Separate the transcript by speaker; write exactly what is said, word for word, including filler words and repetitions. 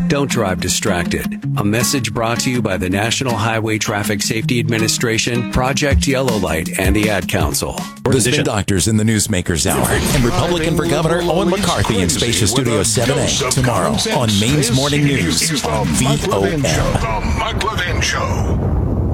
Speaker 1: Don't drive distracted. A message brought to you by the National Highway Traffic Safety Administration, Project Yellow Light, and the Ad Council.
Speaker 2: The Spin Doctors in the Newsmakers Hour, and Republican for Governor Owen McCarthy in Spacious Studio seven A tomorrow on Maine's Morning News on V O M.
Speaker 3: The Mike Levin Show.